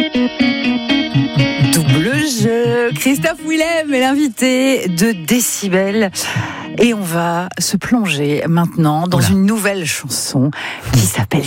Double jeu. Christophe Willem est l'invité de Décibel. Et on va se plonger maintenant dans une nouvelle chanson qui s'appelle